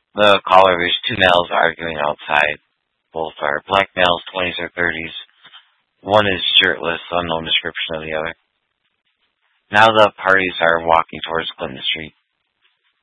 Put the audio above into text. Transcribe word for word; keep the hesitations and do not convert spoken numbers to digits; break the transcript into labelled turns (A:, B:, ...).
A: The caller, there's two males arguing outside. Both are black males, twenties or thirties. One is shirtless, unknown description of the other. Now the parties are walking towards Clinton Street.